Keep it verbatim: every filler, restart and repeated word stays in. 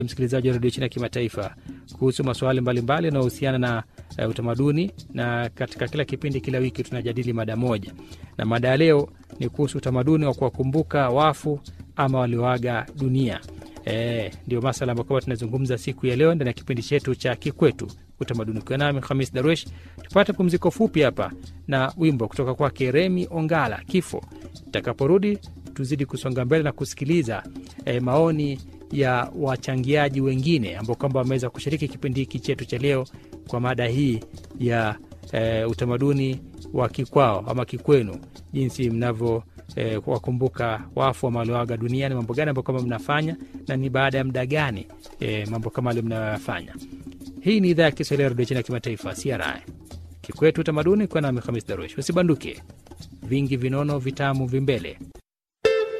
Msikilizaji wa Radio China Kimataifa kuhusu masuala mbalimbali yanayohusiana na uh, utamaduni, na katika kila kipindi kila wiki tunajadili mada moja. Na mada ya leo ni kuhusu utamaduni wa kuwakumbuka wafu ama walioaga dunia. Eh, ndio masuala ambayo tunazungumza siku ya leo ndani ya kipindi chetu cha Kikwetu Utamaduni. Kwa nami Khamis Darwish, tupate pumziko fupi hapa na wimbo kutoka kwake Remi Ongala, Kifo. Tutakaporudi tuzidi kusonga mbele na kusikiliza eh, maoni ya wachangiaji wengine ambao kwamba wameweza kushiriki kipindi hiki chetu cha leo kwa mada hii ya e, utamaduni wa kikwao ama kikwenu, jinsi mnavyo e, kuwakumbuka wafu wa walioaga dunia, ni mambo gani ambayo kama mnafanya na ni baada ya muda gani e, mambo kama wale mnayofanya. Hii ni idhaa ya Kiswahili ya Radio China Kimataifa, C R I. Kikwetu Utamaduni, kwa nami Khamis Darwish. Usibanduke, vingi vinono vitamu vimbele.